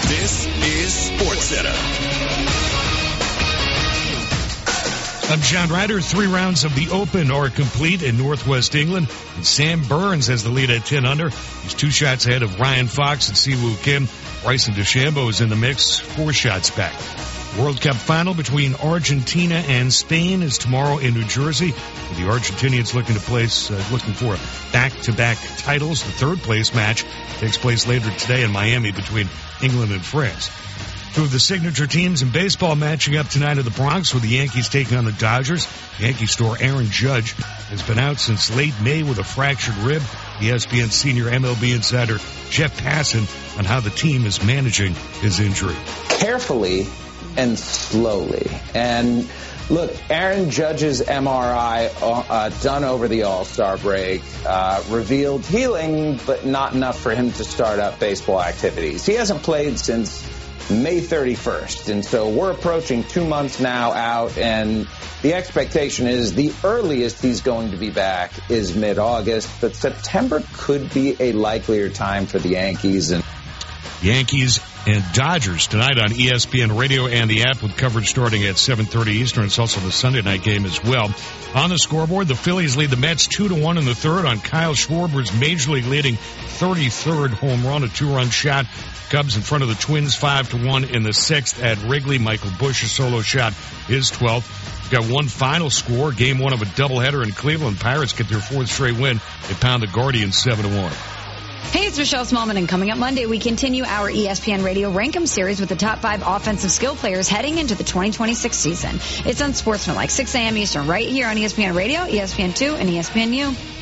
This is SportsCenter. I'm John Ryder. 3 rounds of the Open are complete in Northwest England. And Sam Burns has the lead at 10 under. He's 2 shots ahead of Ryan Fox and Siwoo Kim. Bryson DeChambeau is in the mix, 4 shots back. World Cup final between Argentina and Spain is tomorrow in New Jersey. The Argentinians looking for back-to-back titles. The third place match takes place later today in Miami between England and France. 2 of the signature teams in baseball matching up tonight in the Bronx with the Yankees taking on the Dodgers. Yankee star Aaron Judge has been out since late May with a fractured rib. ESPN senior MLB insider Jeff Passan on how the team is managing his injury. Carefully and slowly. And look, Aaron Judge's MRI done over the All-Star break revealed healing, but not enough for him to start up baseball activities. He hasn't played since May 31st, and so we're approaching 2 months now out, and the expectation is the earliest he's going to be back is mid-August, but September could be a likelier time for the Yankees. And Yankees and Dodgers tonight on ESPN Radio and the app with coverage starting at 7:30 Eastern. It's also the Sunday night game as well. On the scoreboard, the Phillies lead the Mets 2-1 in the third on Kyle Schwarber's major league leading 33rd home run, a 2-run shot. Cubs in front of the Twins 5-1 in the sixth at Wrigley. Michael Busch's solo shot is 12th. We've got one final score, game 1 of a doubleheader in Cleveland. Pirates get their 4th straight win. They pound the Guardians 7-1. Hey, it's Michelle Smallman, and coming up Monday, we continue our ESPN Radio Rank-'em series with the top 5 offensive skill players heading into the 2026 season. It's on Sportsmanlike, 6 a.m. Eastern, right here on ESPN Radio, ESPN2, and ESPNU.